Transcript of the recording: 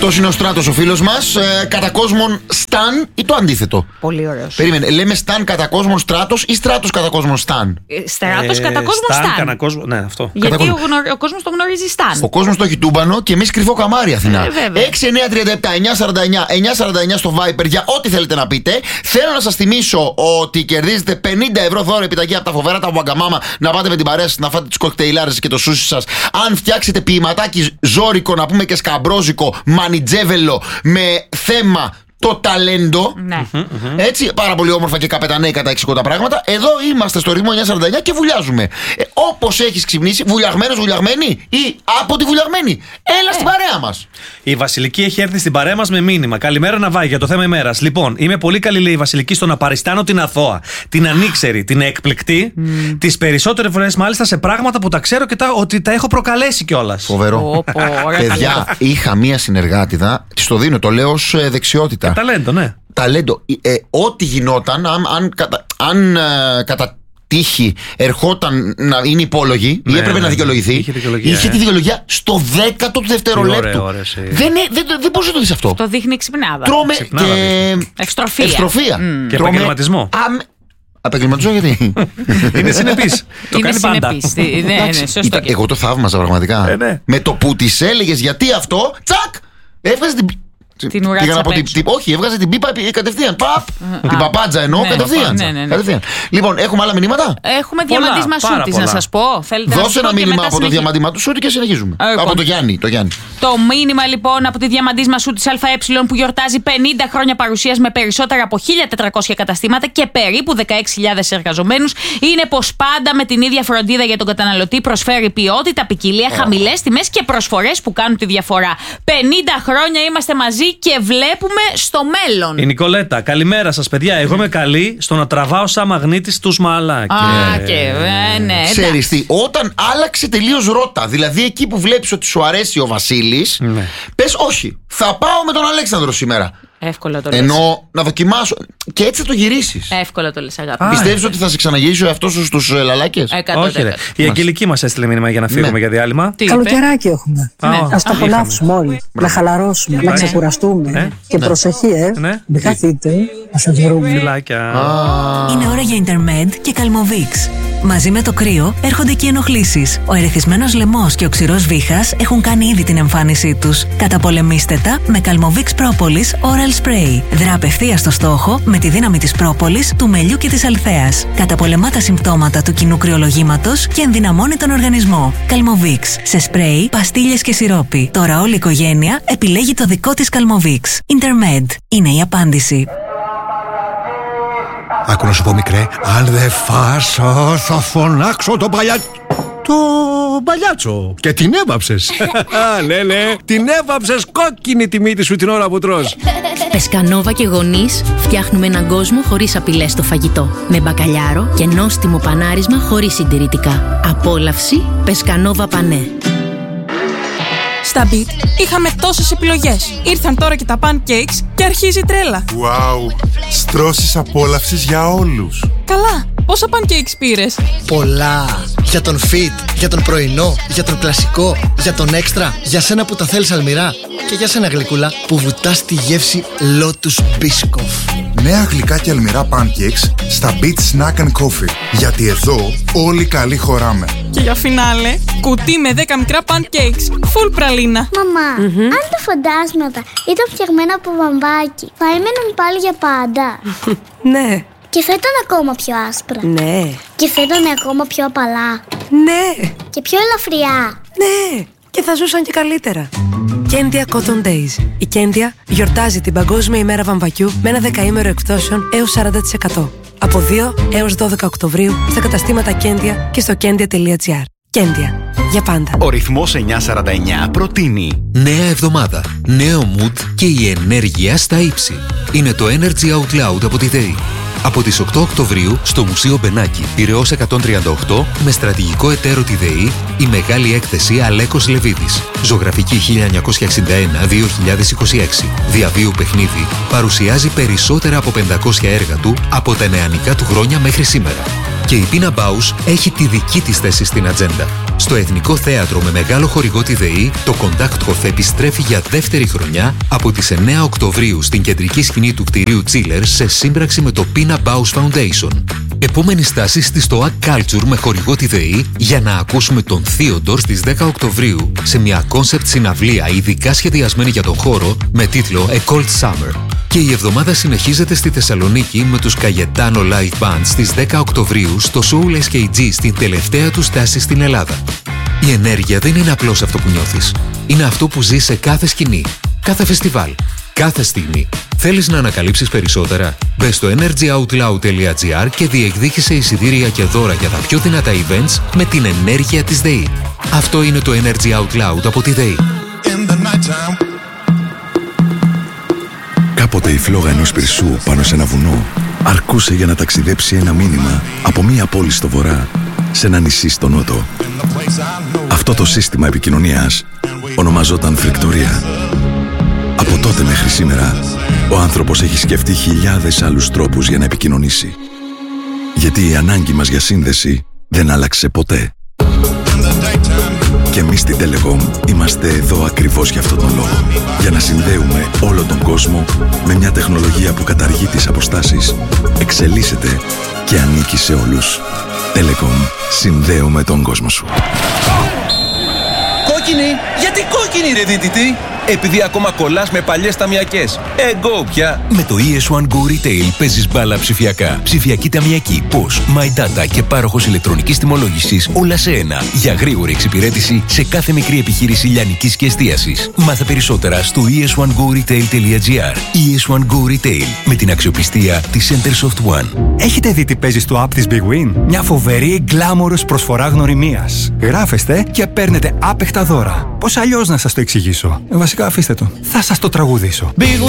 Αυτός είναι ο Στράτος, ο φίλος μας. Κατά κόσμον Σταν ή το αντίθετο? Πολύ ωραίος. Περίμενε, λέμε Σταν κατά κόσμον Στράτος ή Στράτος κατά κόσμον Σταν? Στράτος κατά κόσμον Σταν. Ναι, αυτό. Γιατί ο κόσμος τον γνωρίζει Σταν. Ο κόσμος το έχει τούμπανο και εμείς κρυφό καμάρι, Αθηνά. 6-9-37-949 στο Viper για ό,τι θέλετε να πείτε. Θέλω να σας θυμίσω ότι κερδίζετε 50 ευρώ δώρο επιταγή από τα φοβερά τα Βουαγκαμάμα, να πάτε με την παρέα σας, να φάτε τις κοκτέιλάρες και το σούσι σας. Αν φτιάξετε ποιηματάκι ζόρικο, να πούμε και σκαμπρόζικο, μανιτζέβελο, με θέμα το ταλέντο. Ναι. Έτσι, πάρα πολύ όμορφα και καπετανέικα τα εξηγώ πράγματα. Εδώ είμαστε στο ρυθμό 949 και βουλιάζουμε. Όπως έχεις ξυπνήσει, βουλιαγμένος, βουλιαγμένη ή από τη βουλιαγμένη, έλα στην παρέα μας. Η Βασιλική έχει έρθει στην παρέα μας με μήνυμα. Καλημέρα, Ναβάγια, για το θέμα ημέρας. Λοιπόν, είμαι πολύ καλή, λέει η Βασιλική, στο να παριστάνω την αθώα, την ανήξερη, την εκπληκτή. Τις περισσότερες φορές μάλιστα σε πράγματα που τα ξέρω και ότι τα έχω προκαλέσει κιόλας. Φοβερό. Παιδιά, είχα μία συνεργάτηδα, της το δίνω, το λέω ως δεξιότητα. Ταλέντο, ναι. Ταλέντο. Ό,τι γινόταν, αν κατά τύχη ερχόταν να είναι υπόλογη ή έπρεπε να δικαιολογηθεί, είχε τη δικαιολογία στο 10ο του δευτερολέπτου. Δεν μπορούσε να το δεις αυτό. Το δείχνει ξυπνάδα. Τρώμε και ευστροφία. Και επαγγελματισμό. Επαγγελματισμό γιατί? Είναι συνεπής. Το κάνει πάντα. Ναι, σωστό. Εγώ το θαύμαζα πραγματικά. Με το που της έλεγες γιατί αυτό, τσακ, έβγαζε την ουρά της απ' έξω. Όχι, έβγαζε την πίπα κατευθείαν. Την παπάντζα εννοώ κατευθείαν. Λοιπόν, έχουμε άλλα μηνύματα? Έχουμε διαμαντίσμα σούτης να σας πω. Δώσε ένα μήνυμα από το διαμαντίσμα του σούτη και συνεχίζουμε. Από το Γιάννη. Το μήνυμα λοιπόν από τη διαμαντίσμα σούτης ΑΕ που γιορτάζει 50 χρόνια παρουσίας με περισσότερα από 1.400 καταστήματα και περίπου 16.000 εργαζομένους είναι πως πάντα με την ίδια φροντίδα για τον καταναλωτή προσφέρει ποιότητα, ποικιλία, χαμηλές τιμές και προσφορές που κάνουν τη διαφορά. 50 χρόνια είμαστε μαζί και βλέπουμε στο μέλλον. Η Νικολέτα, καλημέρα σας παιδιά. Εγώ είμαι καλή στο να τραβάω σαν μαγνήτης τους μαλάκες. Ναι. Ξέρεις τι, όταν άλλαξε τελείως ρότα, δηλαδή εκεί που βλέπεις ότι σου αρέσει ο Βασίλης, πες όχι, θα πάω με τον Αλέξανδρο σήμερα. Εύκολα το λες. Ενώ να δοκιμάσω. Και έτσι θα το γυρίσεις. Εύκολα το λες, αγάπη. Πιστεύεις ότι θα σε ξαναγυρίσει ο εαυτός σου στους λαλάκες? Όχι, ρε. Η Αγγελική μας έστειλε μήνυμα για να φύγουμε για διάλειμμα. Καλοκαιράκι έχουμε. Ας το απολαύσουμε όλοι. Να χαλαρώσουμε, να ξεκουραστούμε. Και προσοχή, μην χαθείτε. Να σας βρούμε. Είναι ώρα για Intermed και Calmovix. Μαζί με το κρύο έρχονται και οι ενοχλήσεις. Ο ερεθισμένος λαιμός και ο ξηρός βήχας έχουν κάνει ήδη την εμφάνισή τους. Καταπολεμήστε τα με Calmovix Propolis Oral Spray. Δρά απευθείας στο στόχο με τη δύναμη της πρόπολης, του μελιού και της αλθέας. Καταπολεμά τα συμπτώματα του κοινού κρυολογήματος και ενδυναμώνει τον οργανισμό. Calmovix σε σπρέι, παστίλες και σιρόπι. Τώρα όλη η οικογένεια επιλέγει το δικό της Calmovix. Intermed είναι η απάντηση. Άκου να σου πω, μικρέ, αν δεν φάσω θα φωνάξω τον παλιάτσο. Και την έβαψες. Ναι, την έβαψες κόκκινη τη μύτη σου την ώρα που τρως. Πεσκανόβα και γονείς φτιάχνουμε έναν κόσμο χωρίς απειλές στο φαγητό. Με μπακαλιάρο και νόστιμο πανάρισμα χωρίς συντηρητικά. Απόλαυση Πεσκανόβα Πανέ. Στα Beat είχαμε τόσες επιλογές. Ήρθαν τώρα και τα pancakes και αρχίζει η τρέλα. Wow, στρώσεις απόλαυσης για όλους. Καλά, πόσα pancakes πήρες? Πολλά. Για τον fit, για τον πρωινό, για τον κλασικό, για τον έξτρα, για σένα που τα θέλεις αλμυρά και για σένα γλυκούλα που βουτάς τη γεύση Lotus Biscoff. Νέα γλυκά και αλμυρά pancakes στα Beat Snack and Coffee. Γιατί εδώ όλοι καλοί χωράμε. Και για φινάλε, κουτί με 10 μικρά pancakes, full πραλίνα. Μαμά, αν τα φαντάσματα ήταν φτιαγμένα από βαμβάκι, θα έμεναν πάλι για πάντα? Ναι. Και θα ήταν ακόμα πιο άσπρα? Ναι. Και θα ήταν ακόμα πιο απαλά? Ναι. Και πιο ελαφριά? Ναι. Και θα ζούσαν και καλύτερα. Κέντια Cotton Days. Η Κέντια γιορτάζει την Παγκόσμια ημέρα βαμβακιού με ένα δεκαήμερο εκπτώσεων έως 40%. Από 2 έως 12 Οκτωβρίου στα καταστήματα Κέντια και στο kendia.gr. Κέντια. Για πάντα. Ο ρυθμός 949 προτείνει νέα εβδομάδα, νέο mood και η ενέργεια στα ύψη. Είναι το Energy Out Loud από τη ΔΕΗ. Από τις 8 Οκτωβρίου στο Μουσείο Μπενάκη, Πειραιώς 138, με στρατηγικό εταίρο τη ΔΕΗ, η μεγάλη έκθεση Αλέκος Λεβίδης. Ζωγραφική 1961-2026. Διαβίου παιχνίδι παρουσιάζει περισσότερα από 500 έργα του από τα νεανικά του χρόνια μέχρι σήμερα. Και η Pina Bausch έχει τη δική της θέση στην ατζέντα. Στο Εθνικό Θέατρο με μεγάλο χορηγό τη ΔΕΗ, το Contact Hof επιστρέφει για δεύτερη χρονιά από τις 9 Οκτωβρίου στην κεντρική σκηνή του κτηρίου Chiller σε σύμπραξη με το Pina Bausch Foundation. Επόμενη στάση στη στο Ag Culture με χορηγό τη ΔΕΗ για να ακούσουμε τον Theodore στις 10 Οκτωβρίου σε μια concept συναυλία ειδικά σχεδιασμένη για τον χώρο με τίτλο A Cold Summer. Και η εβδομάδα συνεχίζεται στη Θεσσαλονίκη με τους Cayetano Live Band στις 10 Οκτωβρίου στο Soul SKG στην τελευταία του στάση στην Ελλάδα. Η ενέργεια δεν είναι απλώς αυτό που νιώθεις. Είναι αυτό που ζεις σε κάθε σκηνή, κάθε φεστιβάλ, κάθε στιγμή. Θέλεις να ανακαλύψεις περισσότερα? Μπες στο energyoutloud.gr και διεκδίκησε εισιτήρια και δώρα για τα πιο δυνατά events με την ενέργεια της ΔΕΗ. Αυτό είναι το Energy Out Loud από τη ΔΕΗ. Κάποτε η φλόγα ενός πυρσού πάνω σε ένα βουνό αρκούσε για να ταξιδέψει ένα μήνυμα από μία πόλη στο βορρά σε ένα νησί στο νότο. Αυτό το σύστημα επικοινωνίας ονομαζόταν φρικτορία. Από τότε μέχρι σήμερα, ο άνθρωπος έχει σκεφτεί χιλιάδες άλλους τρόπους για να επικοινωνήσει. Γιατί η ανάγκη μας για σύνδεση δεν άλλαξε ποτέ. Και εμείς στην Telecom είμαστε εδώ ακριβώς για αυτόν τον λόγο. Για να συνδέουμε όλο τον κόσμο με μια τεχνολογία που καταργεί τις αποστάσεις, εξελίσσεται και ανήκει σε όλους. Telecom. Συνδέουμε τον κόσμο σου. Κόκκινη! Γιατί κόκκινη ρε δίτητη! Επειδή ακόμα κολλάς με παλιές ταμιακές. Go πια! Με το ES1 Go Retail παίζεις μπάλα ψηφιακά. Ψηφιακή ταμιακή, POS, My Data και πάροχος ηλεκτρονικής τιμολόγησης όλα σε ένα. Για γρήγορη εξυπηρέτηση σε κάθε μικρή επιχείρηση λιανικής και εστίασης. Μάθε περισσότερα στο es1goretail.gr. ES1 Go Retail με την αξιοπιστία της Centersoft One. Έχετε δει τι παίζει στο app της Big Win? Μια φοβερή γκλάμορος προσφορά γνωριμίας. Γράφεστε και παίρνετε άπεχτα δώρα. Πώς αλλιώς να σας το εξηγήσω? Βασικά αφήστε το. Θα σας το τραγουδήσω. Big